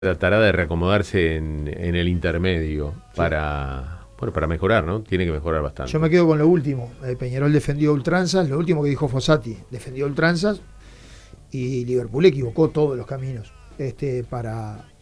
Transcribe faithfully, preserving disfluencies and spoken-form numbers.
Tratará de reacomodarse en, en el intermedio para, bueno, para mejorar, ¿no? Tiene que mejorar bastante. Yo me quedo con lo último. Eh, Peñarol defendió ultranzas, lo último que dijo Fossati, defendió ultranzas y Liverpool equivocó todos los caminos este, para,